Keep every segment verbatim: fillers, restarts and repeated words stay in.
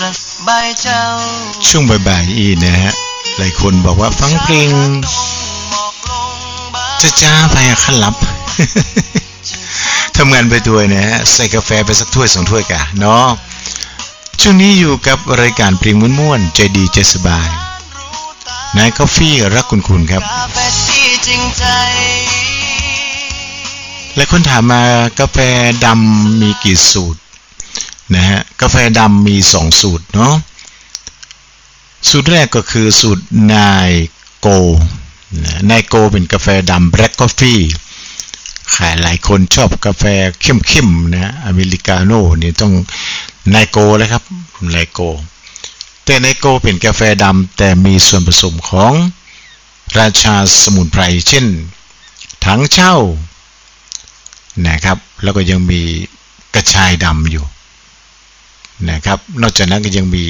ช่วงบ่ายๆอีนะฮะหลายคนบอกว่าฟังเพลงจะจ้าไปอะขั้นลับ ทำงานไปด้วยนะฮะใส่กาแฟไปสักถ้วยสองถ้วยกะเนาะช่วงนี้อยู่กับรายการเพลงม่วนๆใจดีใจสบายนายกาแฟรักคุณคุณครับและคนถามมากาแฟดำมีกี่สูตรนะฮะกาแฟดำมีสองสูตรเนาะสูตรแรกก็คือสูตรนายโกนายโกเป็นกาแฟดำแบล็กกาแฟขายหลายคนชอบกาแฟเข้มๆนะอเมริกาโน่นี่ต้องนายโกเลยครับนายโกแต่นายโกเป็นกาแฟดำแต่มีส่วนผสมของราชาสมุนไพรเช่นถังเช่านะครับแล้วก็ยังมีกระชายดำอยู่นะครับนอกจากนั้นก็ยังมี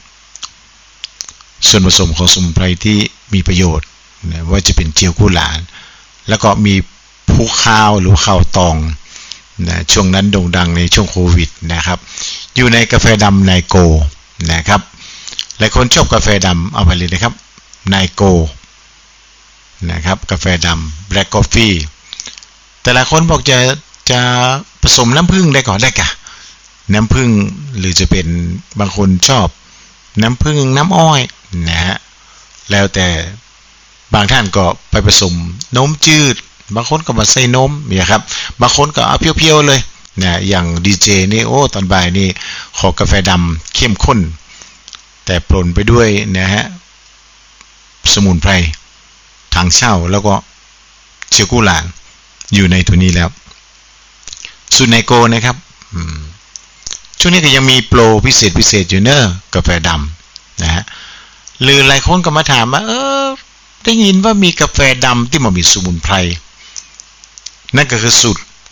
ส่วนผสมของสมุนไพรที่มีประโยชน์นะว่าจะเป็นเจียวกุหลาบแล้วก็มีผู้ข้าวหรือข้าวตองนะช่วงนั้นโด่งดังในช่วงโควิดนะครับอยู่ในกาแฟดำไนโกนะครับหลายคนชอบกาแฟดำเอาไปเลยนะครับไนโกนะครับกาแฟดำ Black Coffee แต่ละคนบอกจะจะผสมน้ำผึ้งได้ก่อนได้กะน้ำผึ้งหรือจะเป็นบางคนชอบน้ำผึ้งน้ำอ้อยนะฮะแล้วแต่บางท่านก็ไปผสมนมจืดบางคนก็มาใส่นมเนี่ยครับบางคนก็เอาเพียวๆเลยนะอย่างดีเจนี่โอ้ตอนบ่ายนี่ขอกาแฟดำเข้มข้นแต่ปนไปด้วยนะฮะสมุนไพรถังเช่าแล้วก็เชียวกุหลาบอยู่ในตัวนี้แล้วสูตรไนโกนะครับช่วงนี้ก็ยังมีโปรพิเศษพิเศษอยู่เนอะกาแฟดำนะฮะหรือหลายคนก็มาถามว่าเออได้ยินว่ามีกาแฟดำที่มันมีสมุนไพรนั่นก็คือสูตร